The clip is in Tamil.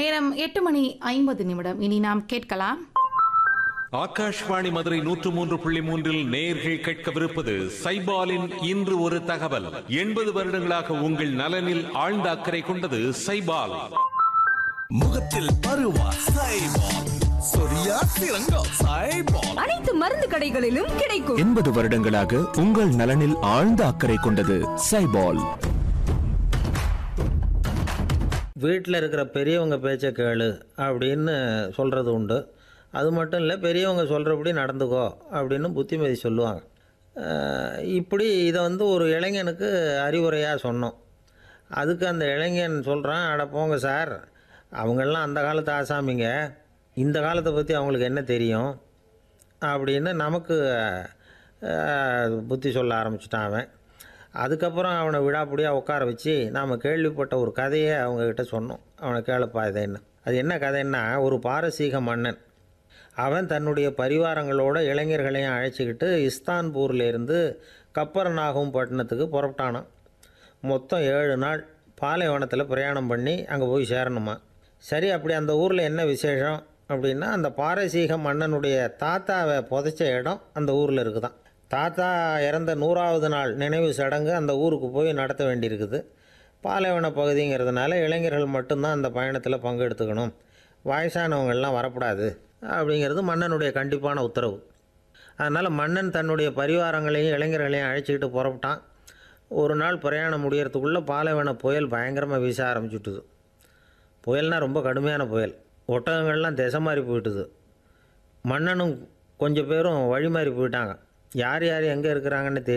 நேரம் 8:50. இனி நாம் கேட்கலாம். ஆகாஷ்வாணி மதுரை 103.3 நேயர்கள் கேட்கவிருப்பது சைபாலின் இன்று ஒரு தகவல். 80 வருடங்களாக உங்கள் நலனில் ஆழ்ந்த அக்கறை கொண்டது சைபால். முகத்தில் பருவா சைபால், சொரியா சிறங்கம் சைபால், அனைத்து மருந்து கடைகளிலும் கிடைக்கும். 80 வருடங்களாக உங்கள் நலனில் ஆழ்ந்த அக்கறை கொண்டது சைபால். வீட்டில் இருக்கிற பெரியவங்க பேச்சை கேளு அப்படின்னு சொல்கிறது உண்டு. அது மட்டும் இல்லை, பெரியவங்க சொல்கிறபடி நடந்துக்கோ அப்படின்னு புத்திமதி சொல்லுவாங்க. இப்படி இதை ஒரு இளைஞனுக்கு அறிவுரையாக சொன்னோம். அதுக்கு அந்த இளைஞன் சொல்கிறான், அட போங்க சார், அவங்கெல்லாம் அந்த காலத்து ஆசாமிங்க, இந்த காலத்தை பற்றி அவங்களுக்கு என்ன தெரியும் அப்படின்னு நமக்கு புத்தி சொல்ல ஆரம்பிச்சிட்டான் அவன். அதுக்கப்புறம் அவனை விடாப்பிடியாக உட்கார வச்சு நாம் கேள்விப்பட்ட ஒரு கதையை அவங்கக்கிட்ட சொன்னோம். அவனை கேளப்பா இது என்ன. அது என்ன கதைன்னா, ஒரு பாரசீக மன்னன் அவன் தன்னுடைய பரிவாரங்களோட இளைஞர்களையும் அழைச்சிக்கிட்டு இஸ்தான்பூர்லேருந்து கப்பர்நாகும் பட்டணத்துக்கு புறப்பட்டானான். மொத்தம் 7 நாள் பாலைவனத்தில் பிரயாணம் பண்ணி அங்கே போய் சேரணுமா. சரி, அப்படி அந்த ஊரில் என்ன விசேஷம் அப்படின்னா, அந்த பாரசீக மன்னனுடைய தாத்தாவை புதைச்ச இடம் அந்த ஊரில் இருக்குதான். தாத்தா இறந்த 100வது நாள் நினைவு சடங்கு அந்த ஊருக்கு போய் நடத்த வேண்டியிருக்குது. பாலைவன பகுதிங்கிறதுனால இளைஞர்கள் மட்டும்தான் அந்த பயணத்தில் பங்கெடுத்துக்கணும், வயசானவங்கள்லாம் வரக்கூடாது அப்படிங்கிறது மன்னனுடைய கண்டிப்பான உத்தரவு. அதனால் மன்னன் தன்னுடைய பரிவாரங்களையும் இளைஞர்களையும் அழைச்சிக்கிட்டு புறப்பட்டான். ஒரு நாள் பிரயாணம் முடியறதுக்குள்ளே பாலைவன புயல் பயங்கரமாக வீச ஆரம்பிச்சுட்டுது. புயல்னால் ரொம்ப கடுமையான புயல். ஒட்டகங்கள்லாம் திசை மாறி போயிட்டுது. மன்னனும் கொஞ்சம் பேரும் வழி மாறி போயிட்டாங்க. யார் யார் எங்கே இருக்கிறாங்கன்னு தெரியல.